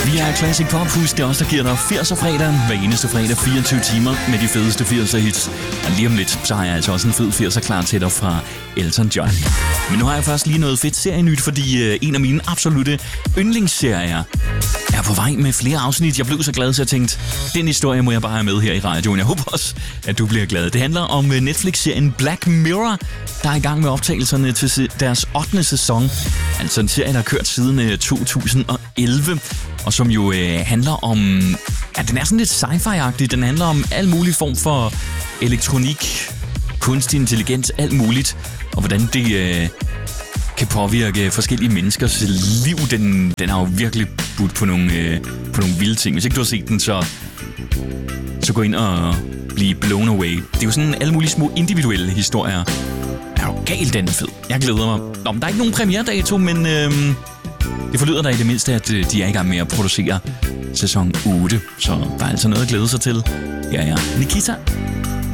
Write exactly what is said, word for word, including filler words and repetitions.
Vi er Classic Pop. Husk, det er os, der giver dig firser fredag. Hver eneste fredag fireogtyve timer med de fedeste firser hits. Og lige om lidt, så har jeg altså også en fed firser klar til dig fra Elton John. Men nu har jeg først lige noget fedt serienyt, fordi øh, en af mine absolutte yndlingsserier er på vej med flere afsnit. Jeg blev så glad, så jeg tænkte, den historie må jeg bare have med her i radioen. Jeg håber også, at du bliver glad. Det handler om Netflix-serien Black Mirror, der er i gang med optagelserne til deres ottende sæson. Altså en serie, der har kørt siden to tusind og elleve, og som jo øh, handler om... Ja, den er sådan lidt sci-fi-agtig. Den handler om al mulig form for elektronik, kunstig intelligens, alt muligt, og hvordan det øh, kan påvirke forskellige menneskers liv. Den, den har jo virkelig budt på nogle, øh, på nogle vilde ting. Hvis ikke du har set den, så, så gå ind og blive blown away. Det er jo sådan alle mulige små individuelle historier. Er jo galt, den er fed. Jeg glæder mig. Nå, men der er ikke nogen premieredato, men øh, det forlyder der i det mindste, at de er i gang med at producere sæson otte. Så der er altså noget at glæde sig til. Ja, ja. Nikita.